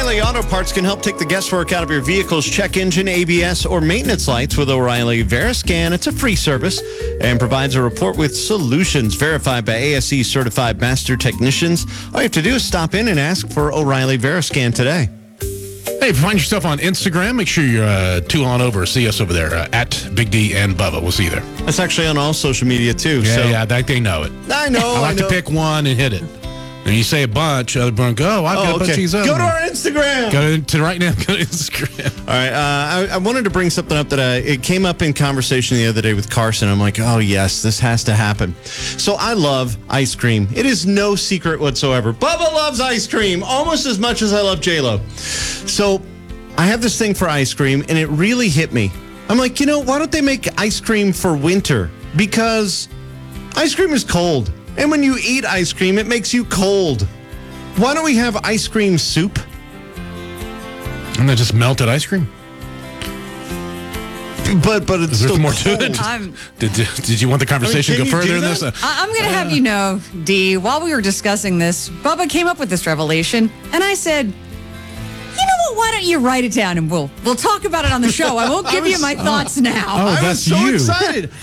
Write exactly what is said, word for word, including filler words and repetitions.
O'Reilly Auto Parts can help take the guesswork out of your vehicle's check engine, A B S, or maintenance lights with O'Reilly Veriscan. It's a free service and provides a report with solutions verified by A S E certified master technicians. All you have to do is stop in and ask for O'Reilly Veriscan today. Hey, if you find yourself on Instagram, make sure you're uh, two on over. See us over there uh, at Big D and Bubba. We'll see you there. That's actually on all social media, too. Yeah, so. yeah, that, they know it. I know, I like I know. to pick one and hit it. And you say a bunch, other one go, oh, I've got Oh, a bunch okay. of these other Go to ones. our Instagram. Go to right now, go to Instagram. All right, uh, I, I wanted to bring something up that I, it came up in conversation the other day with Carson. I'm like, oh, yes, this has to happen. So I love ice cream. It is no secret whatsoever. Bubba loves ice cream almost as much as I love J-Lo. So I have this thing for ice cream, and it really hit me. I'm like, you know, why don't they make ice cream for winter? Because ice cream is cold. And when you eat ice cream, it makes you cold. Why don't we have ice cream soup? And then just melted ice cream? But but it's Is there still more cold. to it? I'm, Did, did you want the conversation can to go you do further in that? this? Uh, I- I'm going to have you know, Dee, while we were discussing this, Bubba came up with this revelation, and I said, you know what, why don't you write it down, and we'll we'll talk about it on the show. I won't give you my thoughts now. Oh, I was that's so you. excited.